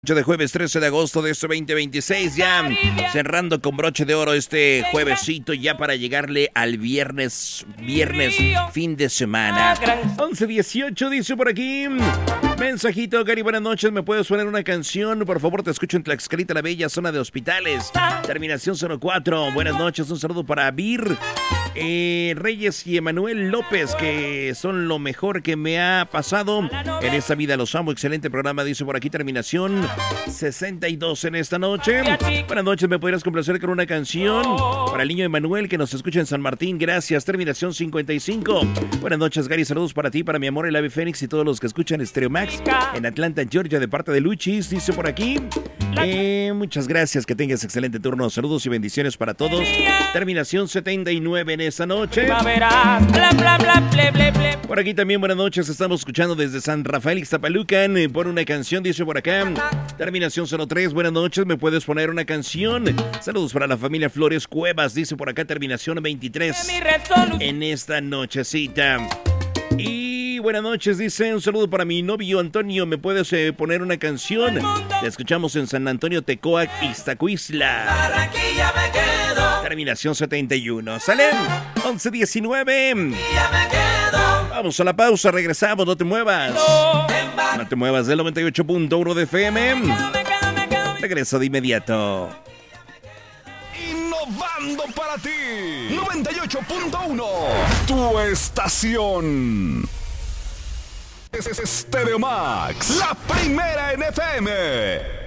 De jueves 13 de agosto de este 2026, ya cerrando con broche de oro este juevesito ya para llegarle al viernes fin de semana. 11:18 dice por aquí, mensajito, Gary, buenas noches, ¿me puedes poner una canción? Por favor, te escucho en Tlaxcalita, la bella zona de hospitales, terminación 04, buenas noches, un saludo para Vir Reyes y Emanuel López, que son lo mejor que me ha pasado en esta vida, los amo, excelente programa, dice por aquí, terminación 62 en esta noche. Buenas noches, ¿me podrías complacer con una canción para el niño Emanuel que nos escucha en San Martín? Gracias, terminación 55. Buenas noches, Gary, saludos para ti, para mi amor, el ave Fénix y todos los que escuchan Stereo Max en Atlanta, Georgia, de parte de Luchis, dice por aquí. Muchas gracias, que tengas excelente turno, saludos y bendiciones para todos. Terminación 79 en esta noche. Por aquí también, buenas noches, estamos escuchando desde San Rafael, Ixtapalucan, por una canción, dice por acá. Terminación 03, buenas noches, ¿me puedes poner una canción? Saludos para la familia Flores Cuevas, dice por acá, terminación 23 en esta nochecita. Y buenas noches, dice, un saludo para mi novio Antonio, ¿me puedes poner una canción? Te escuchamos en San Antonio, Tecoac, Iztacuistla. Terminación 71, ¿salen? 11:19. Vamos a la pausa, regresamos, no te muevas. No te muevas del 98.1 de FM. Regreso de inmediato. Innovando para ti. 98.1. Tu estación. Es Stereo Max. La primera en FM.